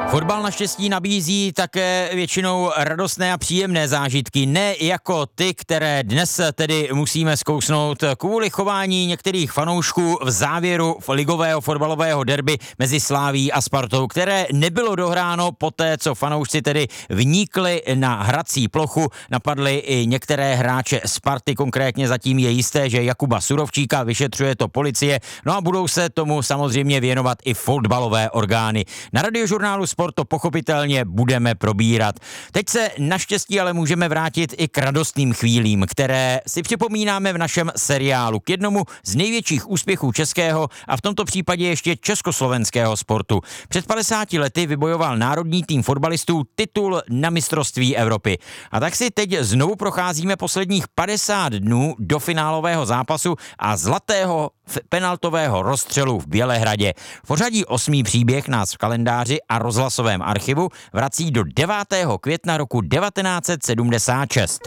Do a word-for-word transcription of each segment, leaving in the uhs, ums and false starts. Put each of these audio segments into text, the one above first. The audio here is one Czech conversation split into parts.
Fotbal naštěstí nabízí také většinou radostné a příjemné zážitky, ne jako ty, které dnes tedy musíme zkousnout kvůli chování některých fanoušků v závěru ligového fotbalového derby mezi Slavií a Spartou, které nebylo dohráno poté, co fanoušci tedy vnikli na hrací plochu, napadli i některé hráče Sparty, konkrétně zatím je jisté, že Jakuba Surovčíka, vyšetřuje to policie, no a budou se tomu samozřejmě věnovat i fotbalové orgány. Na Radiožurnálu Sport to pochopitelně budeme probírat. Teď se naštěstí ale můžeme vrátit i k radostným chvílím, které si připomínáme v našem seriálu k jednomu z největších úspěchů českého a v tomto případě ještě československého sportu. Před padesáti lety vybojoval národní tým fotbalistů titul na mistrovství Evropy. A tak si teď znovu procházíme posledních padesát dnů do finálového zápasu a zlatého penaltového rozstřelu v Bělehradě. V pořadí osmý příběh nás v kalendáři a rozhlasovém archivu vrací do devátého května roku devatenáct set sedmdesát šest.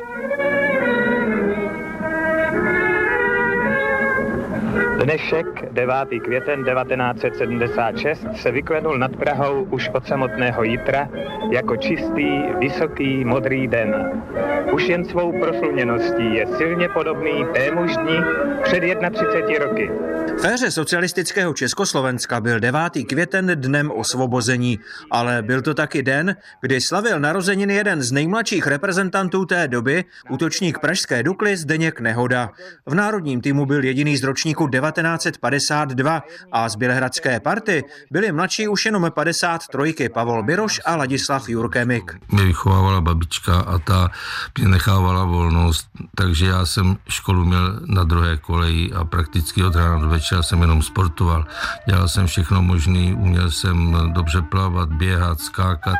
Dnešek, devátý květen devatenáct set sedmdesát šest, se vyklenul nad Prahou už od samotného jitra jako čistý, vysoký, modrý den. Už jen svou prosluněností je silně podobný témuž dni před třiceti jednou roky. V éře socialistického Československa byl devátý květen dnem osvobození, ale byl to taky den, kdy slavil narozeniny jeden z nejmladších reprezentantů té doby, útočník pražské Dukly Zdeněk Nehoda. V národním týmu byl jediný z ročníku devatenáct set padesát dva a z bělehradské party byli mladší už jenom padesát tři Pavol Biroš a Ladislav Jurkemik. Mě vychovávala babička a ta mě nechávala volnost, takže já jsem školu měl na druhé koleji a prakticky od rána do večera jsem jenom sportoval. Dělal jsem všechno možné, uměl jsem dobře plavat, běhat, skákat.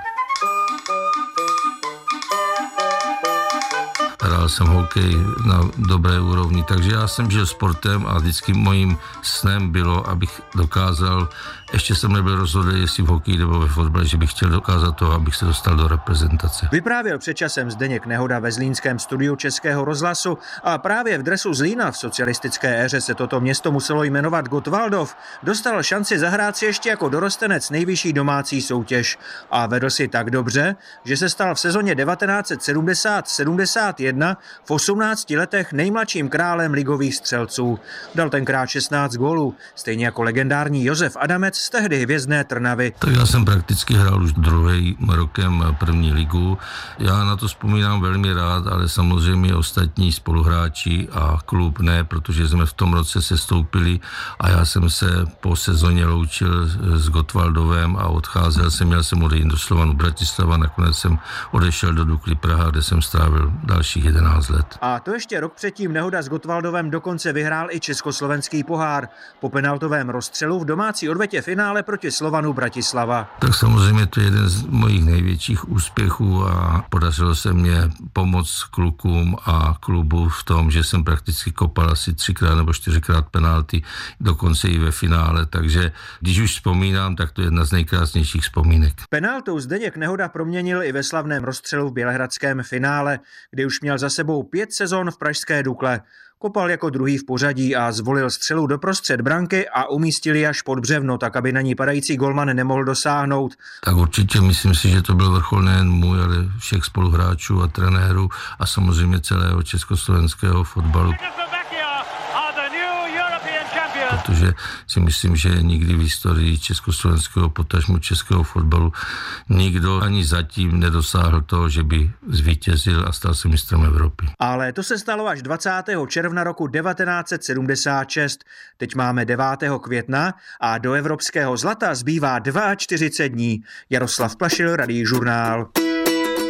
Hrál jsem hokej na dobré úrovni, takže já jsem žil sportem a vždycky mojím snem bylo, abych dokázal, ještě jsem nebyl rozhodl, jestli v hokeji nebo ve fotbale, že bych chtěl dokázat to, abych se dostal do reprezentace. Vyprávěl před časem Zdeněk Nehoda ve zlínském studiu Českého rozhlasu a právě v dresu Zlína v socialistické éře se toto město muselo jmenovat Gottwaldov. Dostal šanci zahrát si ještě jako dorostenec nejvyšší domácí soutěž a vedl si tak dobře, že se stal v sezóně devatenáct set sedmdesát sedmdesát jedna v osmnácti letech nejmladším králem ligových střelců. Dal tenkrát šestnáct gólů, stejně jako legendární Josef Adamec z tehdy hvězdné Trnavy. Tak já jsem prakticky hrál už druhým rokem první ligu. Já na to vzpomínám velmi rád, ale samozřejmě ostatní spoluhráči a klub ne, protože jsme v tom roce sestoupili a já jsem se po sezóně loučil s Gottwaldovem a odcházel jsem, měl jsem odejít do Slovanu Bratislava, nakonec jsem odešel do Dukly Praha, kde jsem strávil dalších jedenáct let. A to ještě rok předtím Nehoda s Gottwaldovem dokonce vyhrál i československý pohár. Po penaltovém rozstřelu v domácí odvetě finále proti Slovanu Bratislava. Tak samozřejmě to je jeden z mojich největších úspěchů a podařilo se mě pomoct klukům a klubu v tom, že jsem prakticky kopal asi třikrát nebo čtyřikrát penalty, dokonce i ve finále, takže když už vzpomínám, tak to je jedna z nejkrásnějších vzpomínek. Penaltou Zdeněk Nehoda proměnil i ve slavném rozstřelu v bělehradském finále, kdy už měl za sebou pět sezon v pražské Dukle. Kopal jako druhý v pořadí a zvolil střelu doprostřed branky a umístil ji až pod břevno, tak aby na ní padající golman nemohl dosáhnout. Tak určitě myslím si, že to byl vrchol nejen můj, ale všech spoluhráčů a trenérů a samozřejmě celého československého fotbalu. Protože si myslím, že nikdy v historii československého potažmu českého fotbalu nikdo ani zatím nedosáhl toho, že by zvítězil a stal se mistrem Evropy. Ale to se stalo až dvacátého června roku devatenáct set sedmdesát šest. Teď máme devátého května a do evropského zlata zbývá čtyřicet dva dní. Jaroslav Plašil, Radiožurnál.